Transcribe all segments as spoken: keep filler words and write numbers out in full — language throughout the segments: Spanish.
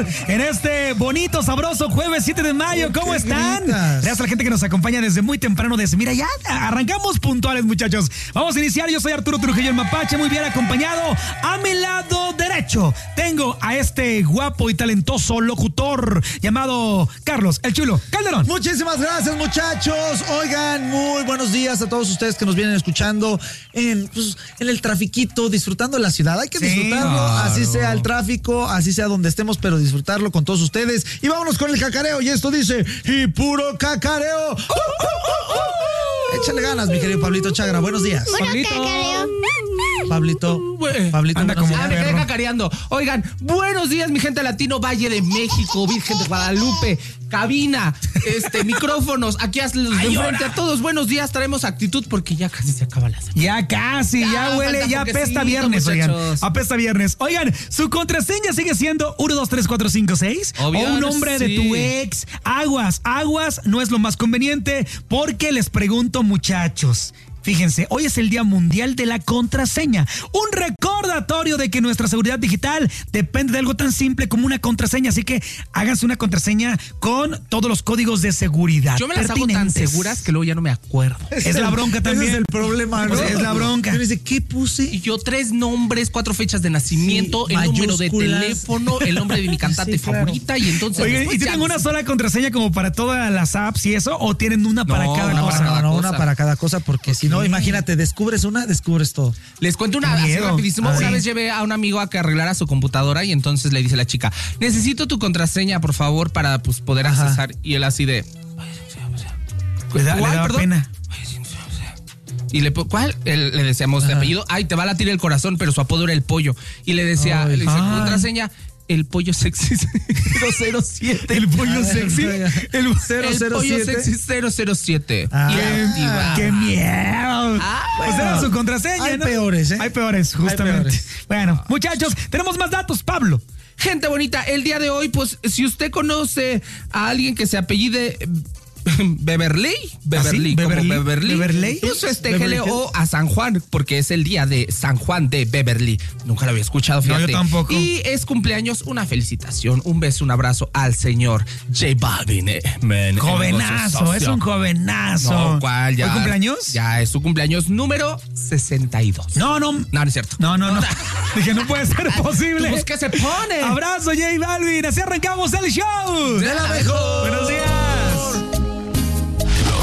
en este bonito, sabroso jueves siete de mayo. ¿Cómo están? Gracias a la gente que nos acompaña desde muy temprano. Desde, mira, ya arrancamos puntuales, muchachos. Vamos a iniciar. Yo soy Arturo Trujillo, el Mapache, muy bien acompañado. A mi lado derecho tengo a este guapo y talentoso locutor llamado Carlos, el Chulo Calderón. Muchísimas gracias, muchachos. Oigan, muy buenos días a todos ustedes que nos vienen escuchando en, pues, en el trafiquito, disfrutando de la ciudad. Hay que sí, disfrutarlo, claro. Así sea el tráfico, así sea donde estemos, pero disfrutarlo con todos ustedes. Y vámonos con el cacareo. Y esto dice, y puro cacareo. ¡Uh, uh, uh, uh! Échale ganas, mi querido Pablito Chagra. Buenos días. Puro Pablito. cacareo. Pablito, Pablito, anda como días. Ah, me quedé cacareando. Oigan, buenos días, mi gente latino, Valle de México, Virgen de Guadalupe, cabina, este, micrófonos, aquí los de frente a todos. Buenos días, traemos actitud porque ya casi se acaba la semana. Ya casi, ya, ya huele, ya apesta viernes, oigan. Apesta viernes. Oigan, su contraseña sigue siendo uno, dos, tres, cuatro, cinco, seis. Obvio, o un nombre sí. de tu ex. Aguas, aguas, no es lo más conveniente porque les pregunto, muchachos. Fíjense, hoy es el Día Mundial de la Contraseña, un recordatorio de que nuestra seguridad digital depende de algo tan simple como una contraseña, así que háganse una contraseña con todos los códigos de seguridad. Yo me las hago tan seguras que luego ya no me acuerdo. Es, es la bronca también. Ese es el problema, ¿no? Es la bronca. Yo dice, ¿qué puse? Y yo tres nombres, cuatro fechas de nacimiento, sí, el número de teléfono, el nombre de mi cantante sí, claro. favorita y entonces... Oigan, ¿y tienen una sola contraseña como para todas las apps y eso? ¿O tienen una para no, cada una cosa? Para cada no, cosa. una para cada cosa, porque okay. si no, imagínate, descubres una, descubres todo. Les cuento una así rapidísimo. Una vez llevé a un amigo a que arreglara su computadora y entonces le dice la chica, necesito tu contraseña, por favor, para pues, poder Ajá. accesar. Y él así de... Le da, le da pena. Y le, ¿cuál? Él, le decíamos de apellido, ay, te va a latir el corazón, pero su apodo era el pollo. Y le decía, ay, le decía, ah. contraseña... El pollo sexy cero cero siete. El pollo sexy. El cero cero siete. El pollo sexy cero cero siete. Ah, ¡qué, ¡Qué miedo! Ah, pues bueno, era su contraseña, Hay ¿no? peores, ¿eh? Hay peores, justamente. Hay peores. Bueno, muchachos, tenemos más datos, Pablo. Gente bonita, el día de hoy, pues, si usted conoce a alguien que se apellide... Beverly, Beverly, ¿Ah, sí? Beverly, como Beverly, Beverly, pues festéjele o a San Juan, porque es el día de San Juan de Beverly. Nunca lo había escuchado, fíjate. No, yo tampoco. Y es cumpleaños, una felicitación, un beso, un abrazo al señor J Balvin. Eh, man, jovenazo, es un jovenazo. No, ¿cuál? Ya, ¿Hoy cumpleaños? Ya es su cumpleaños número sesenta y dos. No, no. No, no es cierto. No, no, no. Dije, no puede ser posible. Pues, ¿qué se pone? Abrazo, J Balvin. Así arrancamos el show. De la mejor. Buenos días.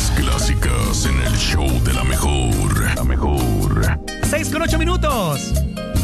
Clásicas en el show de la mejor. La mejor. Seis con ocho minutos.